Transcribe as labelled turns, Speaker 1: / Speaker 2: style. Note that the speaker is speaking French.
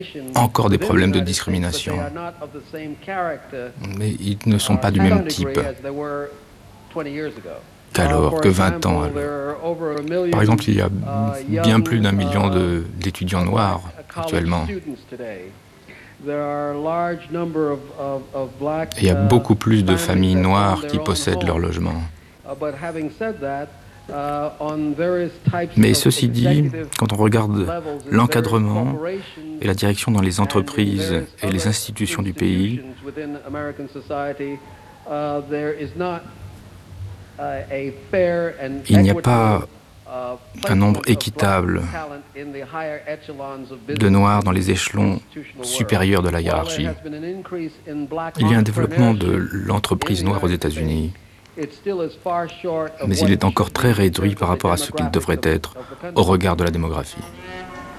Speaker 1: encore des problèmes de discrimination, mais ils ne sont pas du même type qu'alors, que 20 ans. Par exemple, il y a bien plus d'1 million d'étudiants noirs actuellement. Et il y a beaucoup plus de familles noires qui possèdent leur logement. Mais ceci dit, quand on regarde l'encadrement et la direction dans les entreprises et les institutions du pays, il n'y a pas un nombre équitable de Noirs dans les échelons supérieurs de la hiérarchie. Il y a un développement de l'entreprise noire aux États-Unis, mais il est encore très réduit par rapport à ce qu'il devrait être au regard de la démographie.